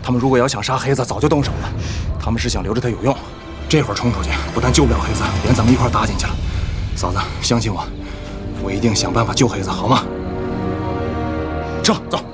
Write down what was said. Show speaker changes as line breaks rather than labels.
他们如果要想杀黑子，早就动手了。他们是想留着他有用，这会儿冲出去，不但救不了黑子，连咱们一块搭进去了。嫂子，相信我，我一定想办法救黑子，好吗？撤，走。